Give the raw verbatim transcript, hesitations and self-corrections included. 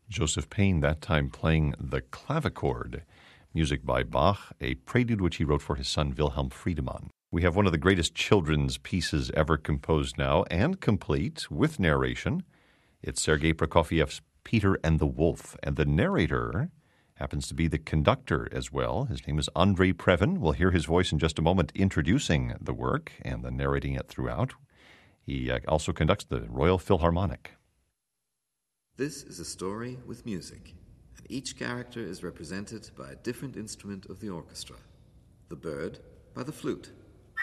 Joseph Payne, that time playing the clavichord, music by Bach, a prelude which he wrote for his son Wilhelm Friedemann. We have one of the greatest children's pieces ever composed now, and complete, with narration. It's Sergei Prokofiev's Peter and the Wolf, and the narrator happens to be the conductor as well. His name is Andrei Previn. We'll hear his voice in just a moment introducing the work and then narrating it throughout. He uh, also conducts the Royal Philharmonic. This is a story with music, and each character is represented by a different instrument of the orchestra. The bird by the flute,